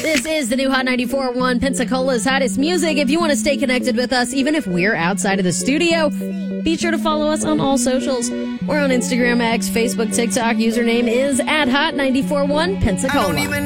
This is the new Hot 94.1 Pensacola's hottest music. If you want to stay connected with us, even if we're outside of the studio, be sure to follow us on all socials. We're on Instagram, X, Facebook, TikTok. Username is @Hot 94.1 Pensacola.